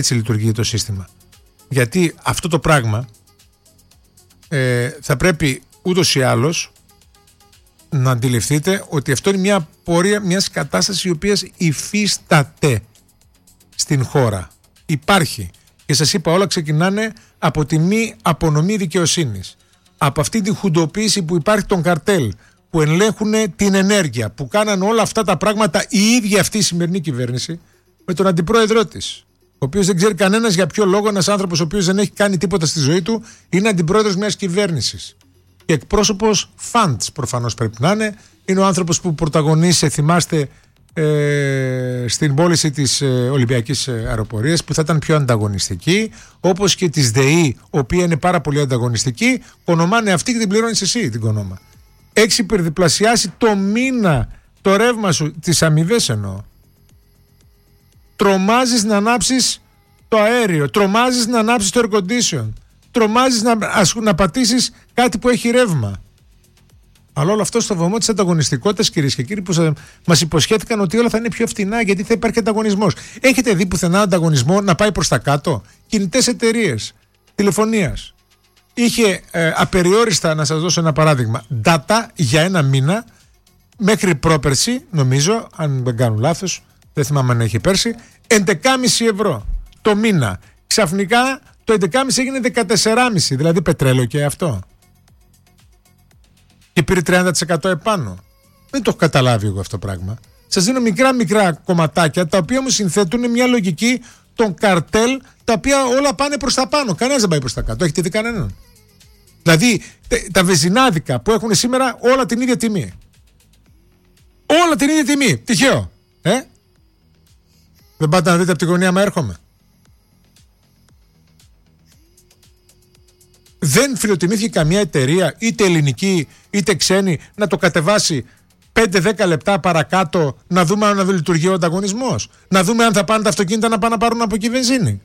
Έτσι λειτουργεί το σύστημα. Γιατί αυτό το πράγμα θα πρέπει ούτως ή άλλως να αντιληφθείτε ότι αυτό είναι μια πορεία μιας κατάστασης η οποία υφίσταται στην χώρα. Υπάρχει. Και σας είπα, όλα ξεκινάνε από τη μη απονομή δικαιοσύνης. Από αυτή τη χουντοποίηση που υπάρχει των καρτέλ, που ελέγχουν την ενέργεια, που κάναν όλα αυτά τα πράγματα η ίδια αυτή η σημερινή κυβέρνηση με τον αντιπρόεδρό της. Ο οποίος δεν ξέρει κανένας για ποιο λόγο ένας άνθρωπος ο οποίος δεν έχει κάνει τίποτα στη ζωή του είναι αντιπρόεδρος μιας κυβέρνησης. Και εκπρόσωπος φαντς προφανώς πρέπει να είναι. Είναι ο άνθρωπος που πρωταγωνίσε, θυμάστε, στην πώληση της Ολυμπιακής Αεροπορίας, που θα ήταν πιο ανταγωνιστική, όπως και της ΔΕΗ, η οποία είναι πάρα πολύ ανταγωνιστική. Κονομάνε αυτή και την πληρώνεις εσύ την κονόμα. Έχεις υπερδιπλασιάσει το μήνα το ρεύμα σου, τις αμοιβές εννοώ. Τρομάζεις να ανάψεις το αέριο, τρομάζεις να ανάψεις το air condition, τρομάζεις να πατήσεις κάτι που έχει ρεύμα. Αλλά όλο αυτό στο βωμό της ανταγωνιστικότητας, κυρίες και κύριοι, που μας υποσχέθηκαν ότι όλα θα είναι πιο φτηνά γιατί θα υπάρχει ανταγωνισμός. Έχετε δει πουθενά ανταγωνισμό να πάει προς τα κάτω? Κινητές εταιρείες τηλεφωνίας. Είχε απεριόριστα, να σας δώσω ένα παράδειγμα, data για ένα μήνα μέχρι πρόπερση, νομίζω, αν δεν κάνω λάθος, δεν θυμάμαι αν έχει πέρσι, 11,5 ευρώ το μήνα. Ξαφνικά το 11,5 έγινε 14,5, δηλαδή πετρέλαιο και αυτό. Και πήρε 30% επάνω. Δεν το έχω καταλάβει εγώ αυτό το πράγμα. Σας δίνω μικρά κομματάκια, τα οποία μου συνθέτουν μια λογική των καρτέλ, τα οποία όλα πάνε προς τα πάνω. Κανένας δεν πάει προς τα κάτω. Έχετε δει κανέναν? Δηλαδή τα βεζινάδικα που έχουν σήμερα όλα την ίδια τιμή. Όλα την ίδια τιμή. Τυχαίο. Δεν πάτε να δείτε από τη γωνία μα έρχομαι? Δεν φιλοτιμήθηκε καμία εταιρεία, είτε ελληνική είτε ξένη, να το κατεβάσει 5-10 λεπτά παρακάτω, να δούμε αν δεν λειτουργεί ο ανταγωνισμός, να δούμε αν θα πάνε τα αυτοκίνητα να πάνε να πάρουν από εκεί βενζίνη.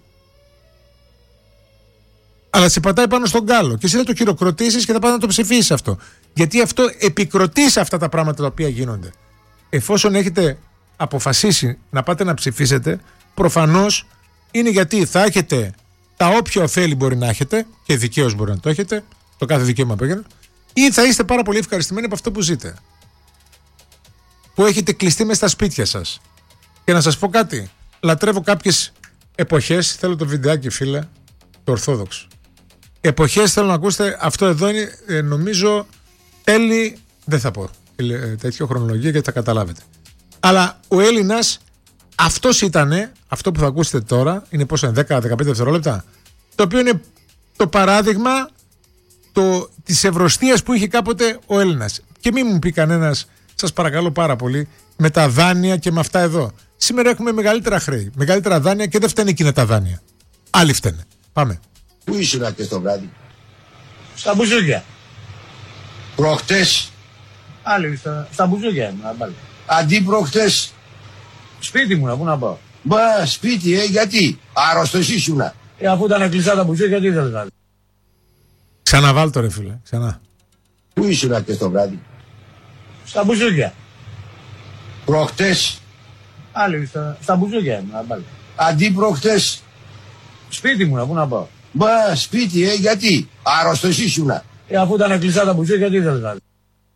Αλλά σε πατάει πάνω στον κάλο και εσύ θα το χειροκροτήσεις και θα πας να το ψηφίσεις αυτό. Γιατί αυτό επικροτεί σε αυτά τα πράγματα τα οποία γίνονται. Εφόσον έχετε αποφασίσει να πάτε να ψηφίσετε, προφανώς είναι γιατί θα έχετε τα όποια ωφέλη μπορεί να έχετε, και δικαίως μπορεί να το έχετε, το κάθε δικαίωμα που έχετε, ή θα είστε πάρα πολύ ευχαριστημένοι από αυτό που ζείτε, που έχετε κλειστεί μες στα σπίτια σας. Και να σας πω κάτι, λατρεύω κάποιες εποχές, θέλω το βιντεάκι φίλε, το Ορθόδοξο. Εποχές θέλω να ακούσετε, αυτό εδώ είναι νομίζω τέλη, δεν θα πω τέτοιο χρονολογία γιατί θα καταλάβετε. Αλλά ο Έλληνας, αυτός ήτανε, αυτό που θα ακούσετε τώρα, είναι πόσο είναι, 10-15 δευτερόλεπτα, το οποίο είναι το παράδειγμα της ευρωστίας που είχε κάποτε ο Έλληνας. Και μην μου πει κανένας, σας παρακαλώ πάρα πολύ, με τα δάνεια και με αυτά εδώ. Σήμερα έχουμε μεγαλύτερα χρέη, μεγαλύτερα δάνεια και δεν φταίνε εκείνα τα δάνεια. Άλλοι φταίνε. Πάμε. Πού ήσουν αυτές το βράδυ? Στα μπουζούκια. Προχτές? Άλλοι στα μπουζούκια. Αντί προχτές? Σπίτι μου, να πού να πάω? Μα σπίτι, γιατί? Άρρωστος ήσουνα? Αφού ήταν κλειστά τα μπουζούκια, τι ήθελες να? Ξαναβάλ το ρε φίλε, ξανά. Πού ήσουν αυτές το βράδυ? Στα μπουζούκια. Προχτές? Άλλοι στα μπουζούκια. Αντί προχτές? Σπίτι μου, να πού να πάω? Μα σπίτι, γιατί? Άρρωστος ήσουνα? Αφού ήταν κλειστά τα μπουζούκια, τι ήθελες να?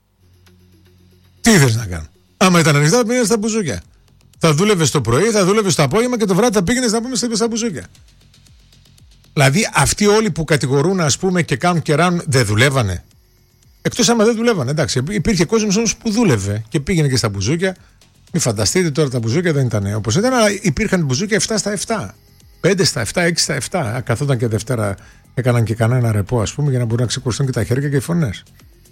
Τι ήθελες να κάνω? Άμα ήταν ανοιχτά, πήγαινε στα μπουζούκια. Θα δούλευες το πρωί, θα δούλευες το απόγευμα και το βράδυ θα πήγαινες να πούμε στα μπουζούκια. Δηλαδή αυτοί όλοι που κατηγορούν, ας πούμε, και κάνουν και ράνουν, δεν δουλεύανε? Εκτός άμα δεν δουλεύανε, εντάξει. Υπήρχε κόσμος όμως που δούλευε και πήγαινε και στα μπουζούκια. Μην φανταστείτε τώρα, τα μπουζούκια δεν ήταν όπως ήταν, αλλά υπήρχαν μπουζούκια 7 στα 7. 5 στα 7, 6 στα 7. Καθόταν και Δευτέρα, έκαναν και κανένα ρεπό, ας πούμε, για να μπορούν να ξεκουρστούν και τα χέρια και οι φωνές.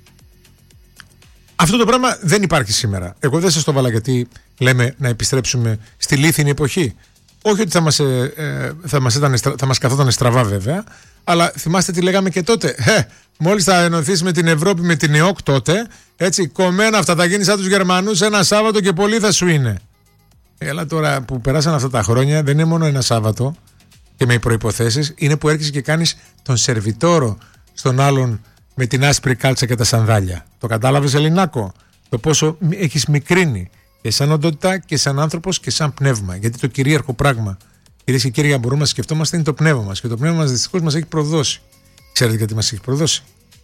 Αυτό το πράγμα δεν υπάρχει σήμερα. Εγώ δεν σας το βάλα γιατί λέμε να επιστρέψουμε στη λίθινη εποχή. Όχι ότι θα μας καθόταν στραβά βέβαια, αλλά θυμάστε τι λέγαμε και τότε. Μόλις θα ενωθείς με την Ευρώπη, με την ΕΟΚ τότε, έτσι, κομμένα αυτά, θα γίνεις σαν τους Γερμανούς ένα Σάββατο και πολύ θα σου είναι. Αλλά τώρα που περάσαν αυτά τα χρόνια δεν είναι μόνο ένα Σάββατο και με προϋποθέσεις, είναι που έρχεσαι και κάνεις τον σερβιτόρο στον άλλον με την άσπρη κάλτσα και τα σανδάλια. Το κατάλαβες, Ελληνάκο? Το πόσο έχεις μικρύνει και σαν οντότητα και σαν άνθρωπος και σαν πνεύμα. Γιατί το κυρίαρχο πράγμα Κυρίες και κύριοι, μπορούμε να σκεφτόμαστε είναι το πνεύμα μας. Και το πνεύμα μας δυστυχώς μας έχει προδώσει. Ξέρετε γιατί μας έχει προδώσει?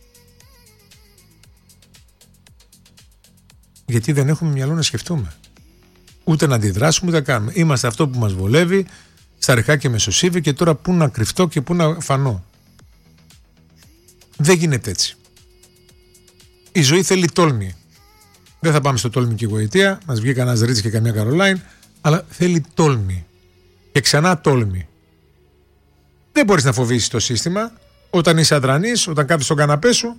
Γιατί δεν έχουμε μυαλό να σκεφτούμε. Ούτε να αντιδράσουμε, ούτε να κάνουμε. Είμαστε αυτό που μας βολεύει, στα ριχά και μεσοσύβη, και τώρα πού να κρυφτώ και πού να φανώ. Δεν γίνεται έτσι. Η ζωή θέλει τόλμη. Δεν θα πάμε στο τόλμη και γοητεία, μας βγει κανένας Ρίτς και καμιά Καρολάιν, αλλά θέλει τόλμη. Και ξανά τόλμη. Δεν μπορείς να φοβήσεις το σύστημα όταν είσαι αδρανής, όταν κάθεσαι στον καναπέ σου.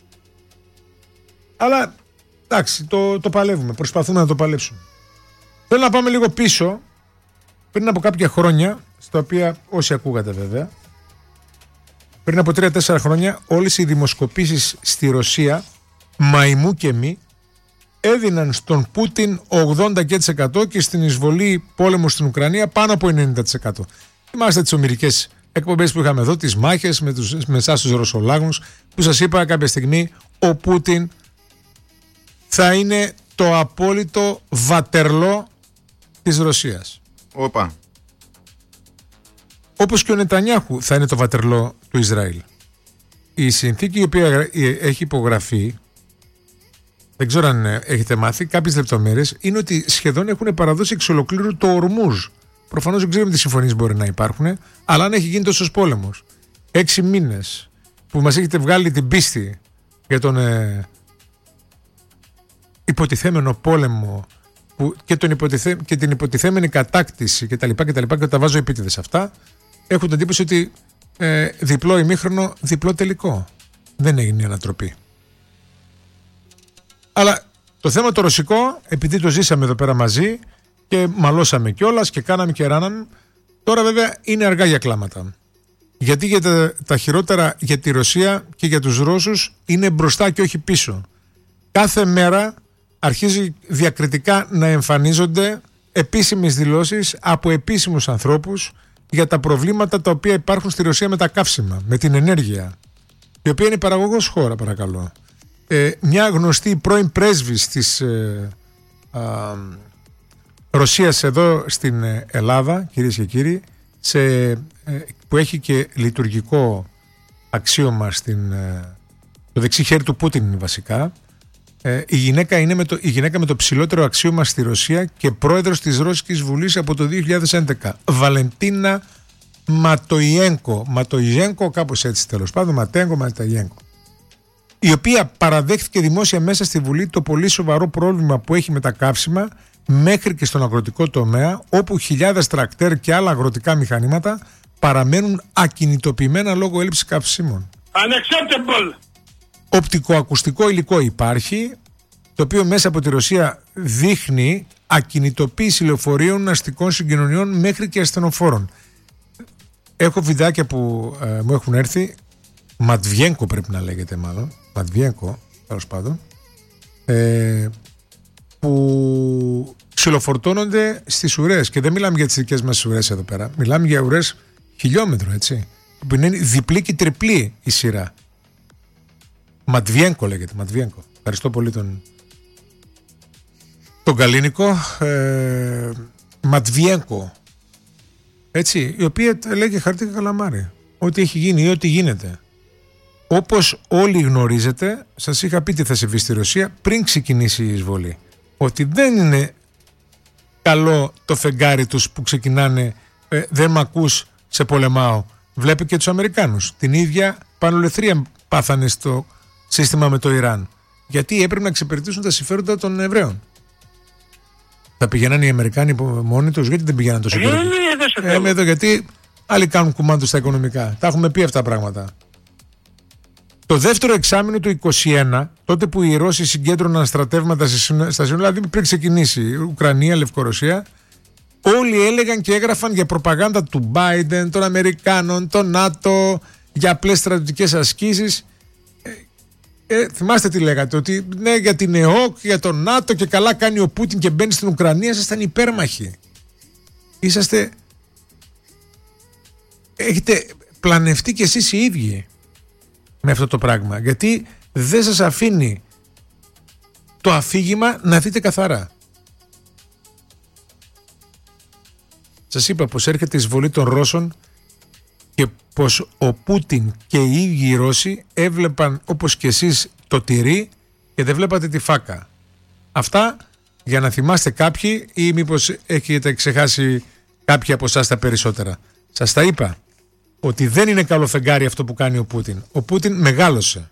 Αλλά εντάξει, το παλεύουμε, προσπαθούμε να το παλέψουμε. Θέλω να πάμε λίγο πίσω, πριν από κάποια χρόνια, στα οποία όσοι ακούγατε βέβαια, πριν από 3-4 χρόνια, όλες οι δημοσκοπήσεις στη Ρωσία, μαϊμού και μη, έδιναν στον Πούτιν 80% και στην εισβολή πόλεμου στην Ουκρανία πάνω από 90%. Θυμάστε τις ομηρικές εκπομπές που είχαμε εδώ, τις μάχες με εσάς τους Ρωσολάγνους, που σας είπα κάποια στιγμή ο Πούτιν θα είναι το απόλυτο Βατερλό της Ρωσίας. Οπα. Όπως και ο Νετανιάχου θα είναι το Βατερλό του Ισραήλ. Η συνθήκη η οποία έχει υπογραφεί, δεν ξέρω αν έχετε μάθει, κάποιες λεπτομέρειες, είναι ότι σχεδόν έχουν παραδώσει εξ ολοκλήρου το Ορμούζ. Προφανώς δεν ξέρουμε τι συμφωνίες μπορεί να υπάρχουν, αλλά αν έχει γίνει τόσος πόλεμος, 6 μήνες που μας έχετε βγάλει την πίστη για τον υποτιθέμενο πόλεμο και την υποτιθέμενη κατάκτηση κτλ. Και τα βάζω επίτηδες αυτά, έχουν την εντύπωση ότι διπλό ημίχρονο, διπλό τελικό. Δεν έγινε η ανατροπή. Αλλά το θέμα το ρωσικό, επειδή το ζήσαμε εδώ πέρα μαζί και μαλώσαμε κιόλας και κάναμε και ράναμε, τώρα βέβαια είναι αργά για κλάματα. Γιατί για τα χειρότερα για τη Ρωσία και για τους Ρώσους είναι μπροστά και όχι πίσω. Κάθε μέρα αρχίζει διακριτικά να εμφανίζονται επίσημες δηλώσεις από επίσημους ανθρώπους για τα προβλήματα τα οποία υπάρχουν στη Ρωσία με τα καύσιμα, με την ενέργεια, η οποία είναι παραγωγός χώρα, παρακαλώ. Μια γνωστή πρώην πρέσβης της Ρωσίας εδώ στην Ελλάδα, κυρίες και κύριοι, που έχει και λειτουργικό αξίωμα το δεξί χέρι του Πούτιν βασικά, η γυναίκα με το ψηλότερο αξίωμα στη Ρωσία και πρόεδρος της Ρώσικης Βουλής από το 2011, Βαλεντίνα Ματοϊένκο, κάπως έτσι τέλος πάντων, Ματοϊένκο, η οποία παραδέχθηκε δημόσια μέσα στη Βουλή το πολύ σοβαρό πρόβλημα που έχει με τα καύσιμα μέχρι και στον αγροτικό τομέα, όπου χιλιάδες τρακτέρ και άλλα αγροτικά μηχανήματα παραμένουν ακινητοποιημένα λόγω έλλειψης καυσίμων. Unacceptable! Οπτικοακουστικό υλικό υπάρχει, το οποίο μέσα από τη Ρωσία δείχνει ακινητοποίηση λεωφορείων, αστικών συγκοινωνιών μέχρι και ασθενοφόρων. Έχω βιντεάκια που μου έχουν έρθει, Ματβιένκο πρέπει να λέγεται μάλλον, Ματβιένκο τέλος πάντων, που ξυλοφορτώνονται στις ουρές, και δεν μιλάμε για τις δικές μας ουρές εδώ πέρα, μιλάμε για ουρές χιλιόμετρο, έτσι, που είναι διπλή και τριπλή η σειρά. Ματβιένκο λέγεται, Ματβιένκο. Ευχαριστώ πολύ τον Καλίνικο. Ματβιένκο, έτσι, η οποία λέγει χαρτί και καλαμάρι. Ό,τι έχει γίνει ή ό,τι γίνεται. Όπως όλοι γνωρίζετε, σας είχα πει τι θα συμβεί στη Ρωσία πριν ξεκινήσει η εισβολή. Ότι δεν είναι καλό το φεγγάρι τους που ξεκινάνε, δεν μ' ακούς, σε πολεμάω. Βλέπει και τους Αμερικάνους. Την ίδια πανολεθρία πάθανε στο σύστημα με το Ιράν. Γιατί έπρεπε να εξυπηρετήσουν τα συμφέροντα των Εβραίων. Θα πηγαίνανε οι Αμερικάνοι μόνοι τους, γιατί δεν πηγαίνανε τόσο καιρό? Εδώ γιατί άλλοι κάνουν κουμάντο στα οικονομικά. Τα έχουμε πει αυτά τα πράγματα. Το δεύτερο εξάμηνο του 2021, τότε που οι Ρώσοι συγκέντρωναν στρατεύματα στα σύνορα, δηλαδή πριν ξεκινήσει η Ουκρανία, Λευκορωσία, όλοι έλεγαν και έγραφαν για προπαγάνδα του Biden, των Αμερικάνων, των ΝΑΤΟ, για απλές στρατιωτικές ασκήσεις. Θυμάστε τι λέγατε, ότι ναι, για την ΕΟΚ, για τον ΝΑΤΟ, και καλά κάνει ο Πούτιν και μπαίνει στην Ουκρανία. Ήσασταν υπέρμαχοι. Έχετε πλανευτεί κι εσείς οι ίδιοι με αυτό το πράγμα, γιατί δεν σας αφήνει το αφήγημα να δείτε καθαρά. Σας είπα πως έρχεται η εισβολή των Ρώσων και πως ο Πούτιν και οι ίδιοι οι Ρώσοι έβλεπαν όπως και εσείς το τυρί και δεν βλέπατε τη φάκα. Αυτά για να θυμάστε κάποιοι ή μήπως έχετε ξεχάσει κάποιοι από εσάς τα περισσότερα. Σας τα είπα ότι δεν είναι καλό φεγγάρι αυτό που κάνει ο Πούτιν. Ο Πούτιν μεγάλωσε.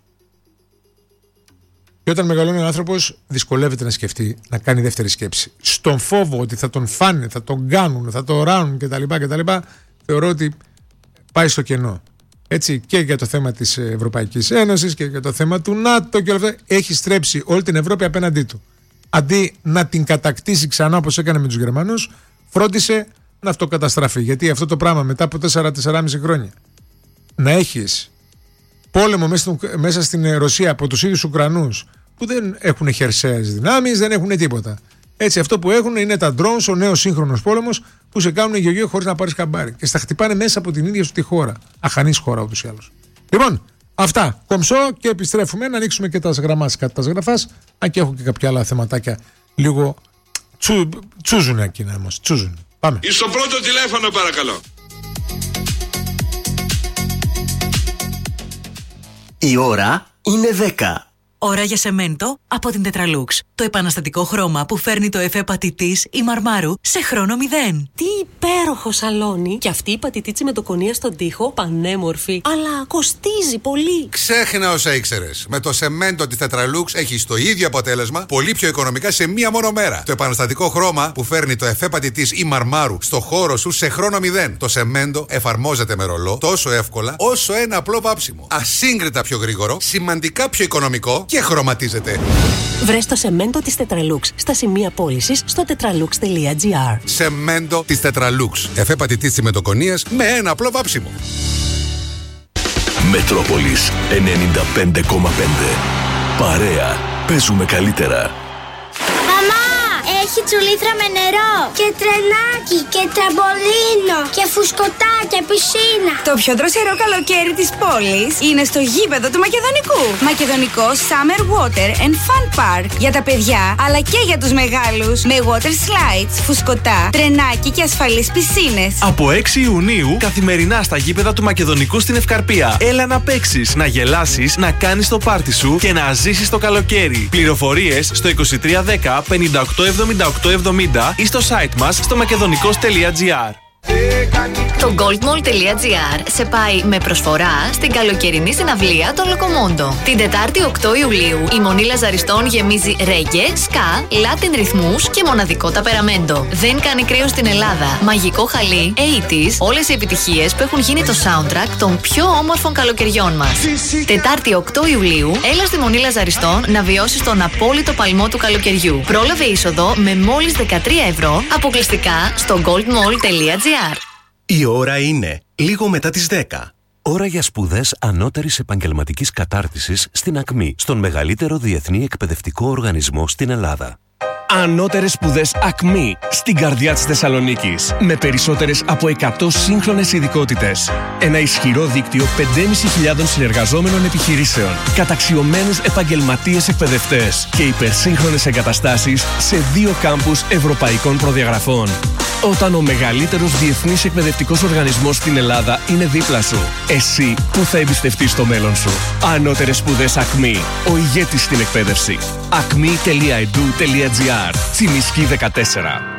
Και όταν μεγαλώνει ο άνθρωπος δυσκολεύεται να σκεφτεί, να κάνει δεύτερη σκέψη. Στον φόβο ότι θα τον φάνε, θα τον κάνουν, θα τον ράνουν κτλ. Θεωρώ ότι πάει στο κενό. Έτσι, και για το θέμα της Ευρωπαϊκής Ένωσης και για το θέμα του ΝΑΤΟ και όλα αυτά, έχει στρέψει όλη την Ευρώπη απέναντί του. Αντί να την κατακτήσει ξανά όπως έκανε με τους Γερμανούς, φρόντισε να αυτοκαταστραφεί. Γιατί αυτό το πράγμα μετά από 4-4,5 χρόνια να έχεις πόλεμο μέσα στην Ρωσία από τους ίδιους Ουκρανούς που δεν έχουν χερσαίες δυνάμεις, δεν έχουν τίποτα. Έτσι, αυτό που έχουν είναι τα drones, ο νέος σύγχρονος πόλεμος που σε κάνουν γεωγείο χωρίς να πάρεις χαμπάρι. Και στα χτυπάνε μέσα από την ίδια σου τη χώρα. Αχανής χώρα ούτως ή άλλως. Λοιπόν, αυτά. Κομψό και επιστρέφουμε να ανοίξουμε και τα γραμμάτικα τα γραφάς. Αν και έχω και κάποια άλλα θεματάκια λίγο τσούζουν εκείνα όμως. Τσούζουν. Πάμε. Στο πρώτο τηλέφωνο, παρακαλώ. Η ώρα είναι 10. Ώρα για σεμέντο από την Tetralux. Το επαναστατικό χρώμα που φέρνει το εφέ πατητής ή μαρμάρου σε χρόνο 0. Τι υπέροχο σαλόνι! Και αυτή η πατητίτσι με το κονία στον τοίχο, πανέμορφη. Αλλά κοστίζει πολύ. Ξέχνα όσα ήξερες. Με το σεμέντο της Tetralux έχεις το ίδιο αποτέλεσμα, πολύ πιο οικονομικά σε μία μόνο μέρα. Το επαναστατικό χρώμα που φέρνει το εφέ πατητής ή μαρμάρου στο χώρο σου σε χρόνο 0. Το σεμέντο εφαρμόζεται με ρολό τόσο εύκολα όσο ένα απλό βάψιμο. Ασύγκριτα πιο γρήγορο, σημαντικά πιο οικονομικό και χρωματίζεται. Βρες το σεμέντο της Tetralux στα σημεία πώλησης στο tetralux.gr. Σεμέντο της Tetralux. Εφέ πατητής τσιμεντοκονίας με ένα απλό βάψιμο. Μετρόπολης 95,5. Παρέα. Παίζουμε καλύτερα. Έχει τσουλήθρα με νερό και τρενάκι και τραμπολίνο και φουσκωτά και πισίνα. Το πιο δροσερό καλοκαίρι της πόλης είναι στο γήπεδο του Μακεδονικού. Μακεδονικό Summer Water and Fun Park. Για τα παιδιά αλλά και για τους μεγάλους. Με water slides, φουσκωτά, τρενάκι και ασφαλείς πισίνες. Από 6 Ιουνίου καθημερινά στα γήπεδα του Μακεδονικού στην Ευκαρπία. Έλα να παίξεις, να γελάσεις, να κάνεις το πάρτι σου και να ζήσεις το καλοκαίρι. Πληροφορίες στο 2310 587870 ή στο site μας στο makedonικos.gr. Το goldmall.gr σε πάει με προσφορά στην καλοκαιρινή συναυλία των Λοκομόντο. Την Τετάρτη 8 Ιουλίου η Μονή Λαζαριστών γεμίζει ρέγγε, ska, λάτιν ρυθμούς και μοναδικό ταπεραμέντο. Δεν κάνει κρύο στην Ελλάδα. Μαγικό χαλί, 80's, όλες οι επιτυχίες που έχουν γίνει το soundtrack των πιο όμορφων καλοκαιριών μας. Τετάρτη 8 Ιουλίου, έλα στη Μονή Λαζαριστών να βιώσεις τον απόλυτο παλμό του καλοκαιριού. Πρόλαβε είσοδο με μόλις 13 ευρώ αποκλειστικά στο goldmall.gr. Η ώρα είναι λίγο μετά τις 10. Ώρα για σπουδές ανώτερης επαγγελματικής κατάρτισης στην ΑΚΜΗ, στον μεγαλύτερο διεθνή εκπαιδευτικό οργανισμό στην Ελλάδα. Ανώτερες σπουδές ΑΚΜΗ στην καρδιά της Θεσσαλονίκης. Με περισσότερες από 100 σύγχρονες ειδικότητες. Ένα ισχυρό δίκτυο 5.500 συνεργαζόμενων επιχειρήσεων. Καταξιωμένους επαγγελματίες εκπαιδευτές. Και υπερσύγχρονες εγκαταστάσεις σε 2 κάμπους ευρωπαϊκών προδιαγραφών. Όταν ο μεγαλύτερος διεθνής εκπαιδευτικός οργανισμός στην Ελλάδα είναι δίπλα σου, εσύ που θα εμπιστευτείς το μέλλον σου. Ανώτερες σπουδές ΑΚΜΗ. Ο ηγέτης στην εκπαίδευση. acme.edu.gr. Τσιμισκή 14.